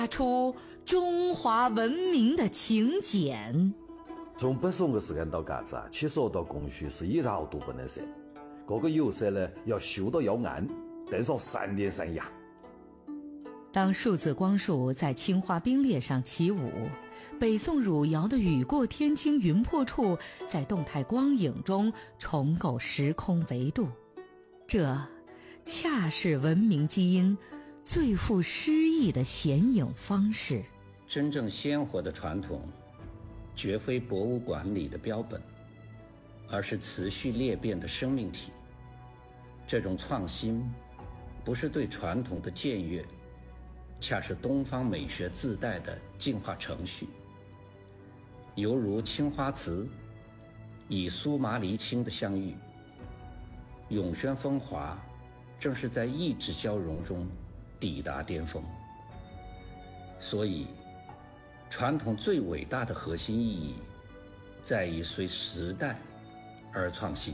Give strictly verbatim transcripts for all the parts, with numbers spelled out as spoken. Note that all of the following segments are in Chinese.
画出中华文明的请柬。 从北宋的时间到嘎子啊，七十二道工序是一道都不能少，各个釉色呢要修到要暗，登上三年三夜。 当数字光束在青花冰裂上起舞，北宋汝窑的雨过天青云破处在动态光影中重构时空维度，这恰是文明基因最富诗意的显影方式。 真正鲜活的传统绝非博物馆里的标本，而是持续裂变的生命体。这种创新不是对传统的僭越，恰是东方美学自带的进化程序。犹如青花瓷以苏麻离青的相遇，永宣风华正是在意志交融中抵达巅峰。所以传统最伟大的核心意义在于随时代而创新。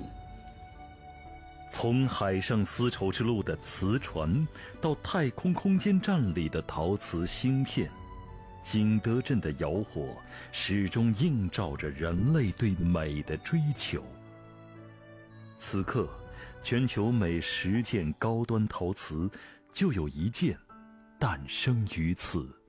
从海上丝绸之路的瓷船到太空空间站里的陶瓷芯片，景德镇的窑火始终映照着人类对美的追求。此刻全球每十件高端陶瓷就有一件诞生于此。